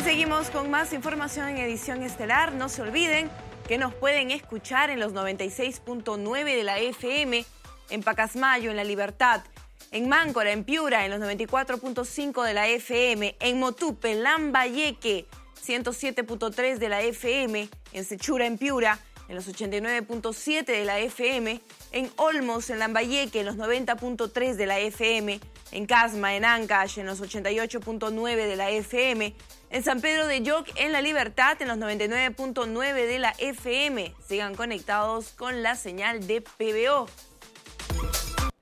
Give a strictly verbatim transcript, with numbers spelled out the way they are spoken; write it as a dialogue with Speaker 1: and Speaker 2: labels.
Speaker 1: seguimos con más información en edición estelar. No se olviden que nos pueden escuchar en los noventa y seis punto nueve de la F M, en Pacasmayo, en La Libertad, en Máncora, en Piura, en los noventa y cuatro punto cinco de la F M, en Motupe, Lambayeque, ciento siete punto tres de la F M, en Sechura, en Piura, en los ochenta y nueve punto siete de la F M, en Olmos, en Lambayeque, en los noventa punto tres de la F M, en Casma, en Ancash, en los ochenta y ocho punto nueve de la F M, en San Pedro de Yoc, en La Libertad, en los noventa y nueve punto nueve de la F M. Sigan conectados con la señal de P B O.